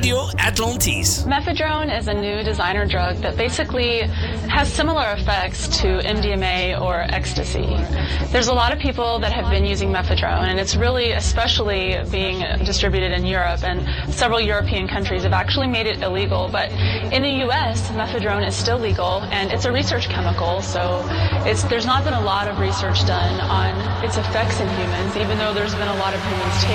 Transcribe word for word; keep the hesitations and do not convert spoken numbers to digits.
Radio Atlantis. Methadone is a new designer drug that basically has similar effects to M D M A or ecstasy. There's a lot of people that have been using methadone, and it's really especially being distributed in Europe, and several European countries have actually made it illegal. But in the U S, methadone is still legal, and it's a research chemical, so it's, there's not been a lot of research done on its effects in humans, even though there's been a lot of humans taking